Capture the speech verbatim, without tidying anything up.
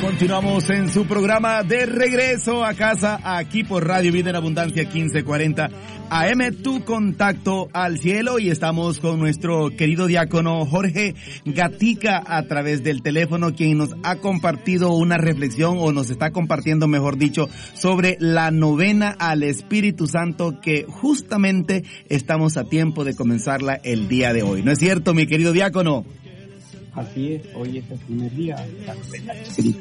Continuamos en su programa de regreso a casa, aquí por Radio Vida en Abundancia quince cuarenta A M, tu contacto al cielo, y estamos con nuestro querido diácono Jorge Gatica a través del teléfono, quien nos ha compartido una reflexión, o nos está compartiendo, mejor dicho, sobre la novena al Espíritu Santo, que justamente estamos a tiempo de comenzarla el día de hoy. ¿No es cierto, mi querido diácono? Así es, hoy es el primer día de la novena al Espíritu